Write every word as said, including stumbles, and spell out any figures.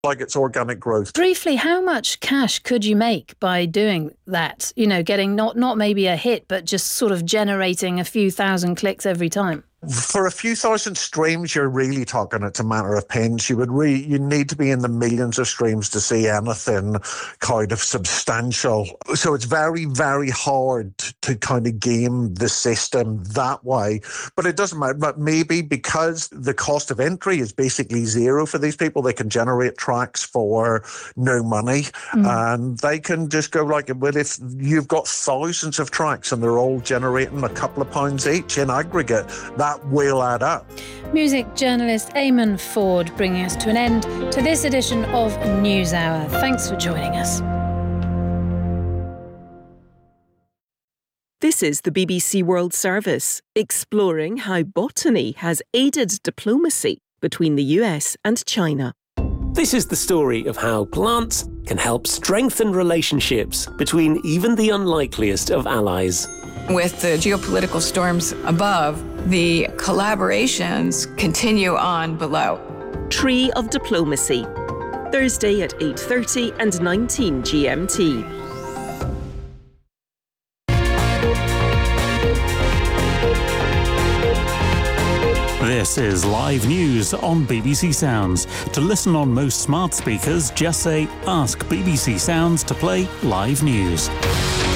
like it's organic growth. Briefly, how much cash could you make by doing that? You know, getting not, not maybe a hit, but just sort of generating a few thousand clicks every time? For a few thousand streams, you're really talking it's a matter of pence. You would re- you need to be in the millions of streams to see anything kind of substantial. So it's very, very hard to kind of game the system that way. But it doesn't matter. But maybe because the cost of entry is basically zero for these people, they can generate tracks for no money. Mm. And they can just go like, well, if you've got thousands of tracks and they're all generating a couple of pounds each in aggregate, that will add up. Music journalist Eamon Ford bringing us to an end to this edition of NewsHour. Thanks for joining us. This is the B B C World Service, exploring how botany has aided diplomacy between the U S and China. This is the story of how plants can help strengthen relationships between even the unlikeliest of allies. With the geopolitical storms above, the collaborations continue on below. Tree of Diplomacy, Thursday at eight thirty and nineteen G M T. This is live news on B B C Sounds. To listen on most smart speakers, just say, ask B B C Sounds to play live news.